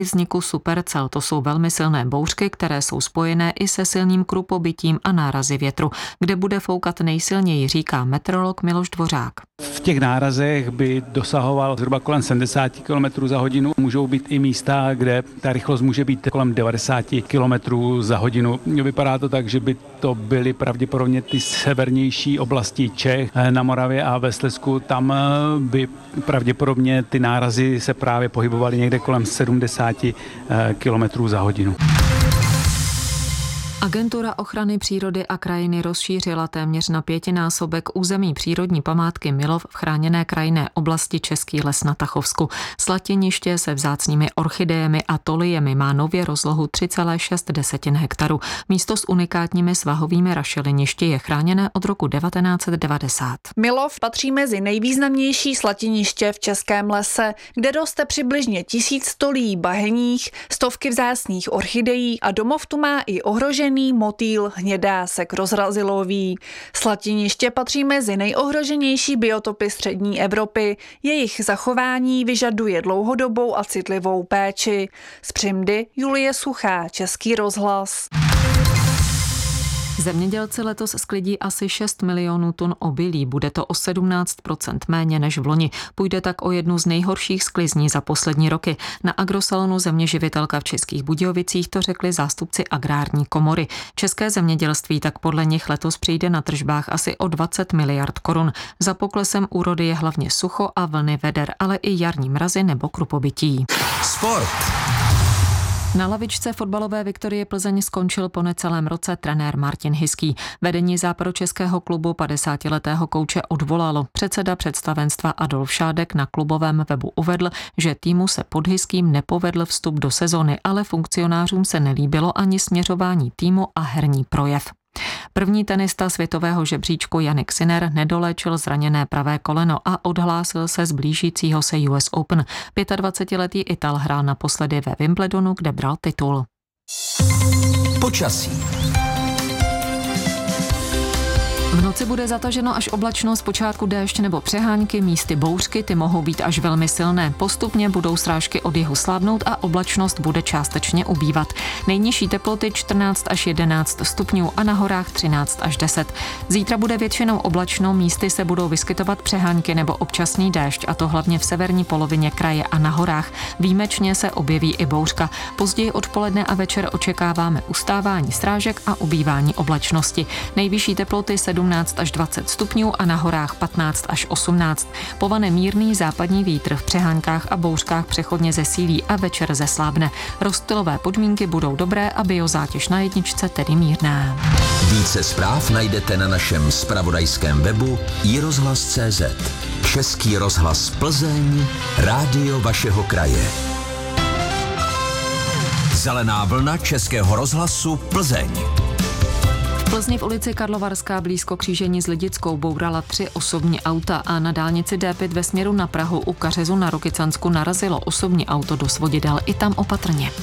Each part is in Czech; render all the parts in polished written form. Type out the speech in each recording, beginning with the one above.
vzniku supercel. To jsou velmi silné bouřky, které jsou spojené i se silným krupobytím a nárazy větru. Kde bude foukat nejsilněji, říká meteorolog Miloš Dvořák. V těch nárazech by dosahoval zhruba kolem 70 km za hodinu. Můžou být i místa, kde ta rychlost může být kolem 90 km za hodinu. Vypadá to tak, že by to byly pravděpodobně ty severnější oblasti Čech na Moravě a ve Slezsku. Tam by pravděpodobně ty nárazy se právě pohybovaly někde kolem 70 km za hodinu. Agentura ochrany přírody a krajiny rozšířila téměř na 5násobek území přírodní památky Milov v chráněné krajinné oblasti Český les na Tachovsku. Slatiniště se vzácnými orchidejemi a toliemi má nově rozlohu 3,6 hektaru. Místo s unikátními svahovými rašeliništi je chráněné od roku 1990. Milov patří mezi nejvýznamnější slatiniště v Českém lese, kde roste přibližně 1000 tolí bahenních, stovky vzácných orchidejí a domov tu má i ohrožený motýl hnědásek rozrazilový. Slatiniště patří mezi nejohroženější biotopy střední Evropy. Jejich zachování vyžaduje dlouhodobou a citlivou péči. Z Přimdy Julie Suchá, Český rozhlas. Zemědělci letos sklidí asi 6 milionů tun obilí, bude to o 17% méně než v loni. Půjde tak o jednu z nejhorších sklizní za poslední roky. Na agrosalonu Zeměživitelka v Českých Budějovicích to řekli zástupci agrární komory. České zemědělství tak podle nich letos přijde na tržbách asi o 20 miliard korun. Za poklesem úrody je hlavně sucho a vlny veder, ale i jarní mrazy nebo krupobytí. Sport. Na lavičce fotbalové Viktorie Plzeň skončil po necelém roce trenér Martin Hiský. Vedení západočeského klubu 50letého kouče odvolalo. Předseda představenstva Adolf Šádek na klubovém webu uvedl, že týmu se pod Hiským nepovedl vstup do sezony, ale funkcionářům se nelíbilo ani směřování týmu a herní projev. První tenista světového žebříčku Jannik Sinner nedoléčil zraněné pravé koleno a odhlásil se z blížícího se US Open. 25letý Ital hrál naposledy ve Wimbledonu, kde bral titul. Počasí. V noci bude zataženo až oblačno, zpočátku déšť nebo přehánky, místy bouřky, ty mohou být až velmi silné. Postupně budou srážky od jihu slábnout a oblačnost bude částečně ubývat. Nejnižší teploty 14 až 11 stupňů a na horách 13 až 10. Zítra bude většinou oblačno, místy se budou vyskytovat přehánky nebo občasný déšť, a to hlavně v severní polovině kraje a na horách. Výjimečně se objeví i bouřka. Později odpoledne a večer očekáváme ustávání srážek a ubývání oblačnosti. Nejvyšší teploty 17 až 20 stupňů a na horách 15 až 18. Povane mírný západní vítr, v přehánkách a bouřkách přechodně zesílí a večer zeslábne. Rozptylové podmínky budou dobré a biozátěž na jedničce tedy mírná. Více zpráv najdete na našem zpravodajském webu iRozhlas.cz. Český rozhlas Plzeň, rádio vašeho kraje. Zelená vlna Českého rozhlasu Plzeň. V Plzni v ulici Karlovarská blízko křížení s Lidickou bourala 3 osobní auta a na dálnici D5 ve směru na Prahu u Kařezu na Rokycansku narazilo osobní auto do svodidel, i tam opatrně.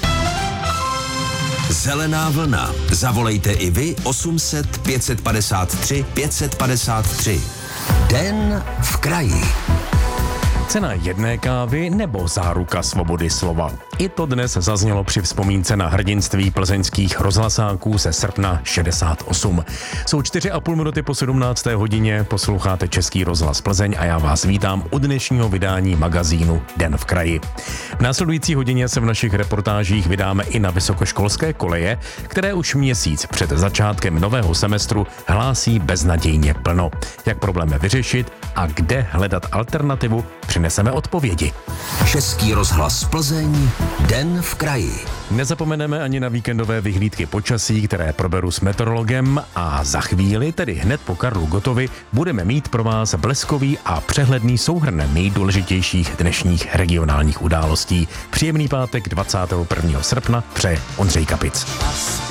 Zelená vlna. Zavolejte i vy 800 553 553. Den v kraji. Cena jedné kávy nebo záruka svobody slova. I to dnes zaznělo při vzpomínce na hrdinství plzeňských rozhlasáků ze srpna 68. Jsou 4,5 minuty po 17. hodině, posloucháte Český rozhlas Plzeň a já vás vítám u dnešního vydání magazínu Den v kraji. V následující hodině se v našich reportážích vydáme i na vysokoškolské koleje, které už měsíc před začátkem nového semestru hlásí beznadějně plno. Jak problémy vyřešit a kde hledat alternativu, přineseme odpovědi. Český rozhlas Plzeň, Den v kraji. Nezapomeneme ani na víkendové vyhlídky počasí, které proberu s meteorologem, a za chvíli, tedy hned po Karlu Gottovi, budeme mít pro vás bleskový a přehledný souhrn nejdůležitějších dnešních regionálních událostí. Příjemný pátek 21. srpna přeje Ondřej Kapic.